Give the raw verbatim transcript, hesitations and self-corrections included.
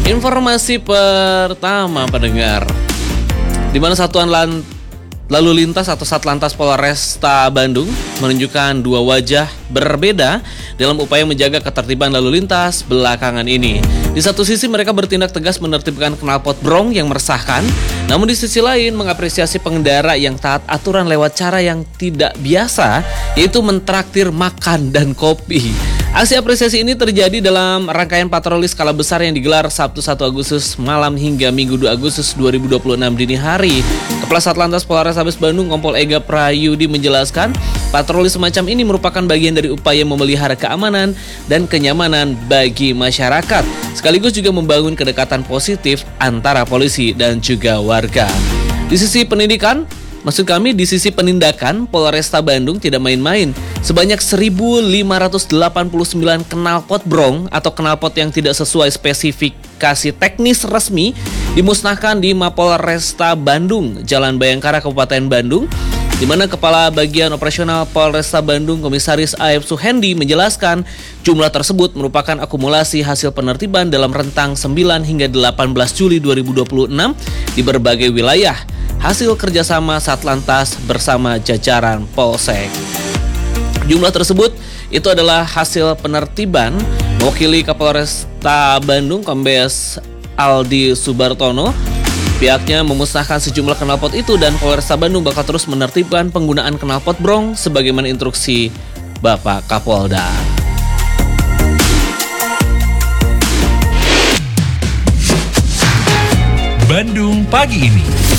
Informasi pertama pendengar, di mana Satuan Lan Lalu Lintas atau Satlantas Polresta Bandung menunjukkan dua wajah berbeda dalam upaya menjaga ketertiban lalu lintas belakangan ini. Di satu sisi mereka bertindak tegas menertibkan knalpot brong yang meresahkan, namun di sisi lain mengapresiasi pengendara yang taat aturan lewat cara yang tidak biasa, yaitu mentraktir makan dan kopi. Aksi apresiasi ini terjadi dalam rangkaian patroli skala besar yang digelar Sabtu satu Agustus malam hingga Minggu dua Agustus dua ribu dua puluh enam dini hari. Kepala Satlantas Polrestabes Bandung Kompol Ega Prayudi menjelaskan, patroli semacam ini merupakan bagian dari upaya memelihara keamanan dan kenyamanan bagi masyarakat, sekaligus juga membangun kedekatan positif antara polisi dan juga warga. Di sisi pendidikan, Maksud kami di sisi penindakan, Polresta Bandung tidak main-main. Sebanyak seribu lima ratus delapan puluh sembilan knalpot brong atau knalpot yang tidak sesuai spesifikasi teknis resmi dimusnahkan di Mapolresta Bandung, Jalan Bayangkara, Kabupaten Bandung, di mana Kepala Bagian Operasional Polresta Bandung Komisaris A F Suhendi menjelaskan jumlah tersebut merupakan akumulasi hasil penertiban dalam rentang sembilan hingga delapan belas Juli dua ribu dua puluh enam di berbagai wilayah, hasil kerjasama Satlantas bersama jajaran Polsek. Jumlah tersebut itu adalah hasil penertiban. Mewakili Kapolresta Bandung Kombes Aldi Subartono, pihaknya memusnahkan sejumlah knalpot itu dan Polresta Bandung bakal terus menertibkan penggunaan knalpot brong sebagaimana instruksi Bapak Kapolda. Bandung pagi ini.